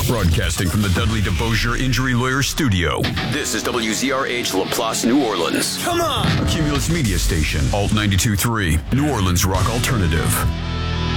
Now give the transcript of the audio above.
Broadcasting from the Dudley DeBosier Injury Lawyer Studio. This is WZRH LaPlace, New Orleans. Come on! A Cumulus Media Station, Alt 92.3, New Orleans Rock Alternative.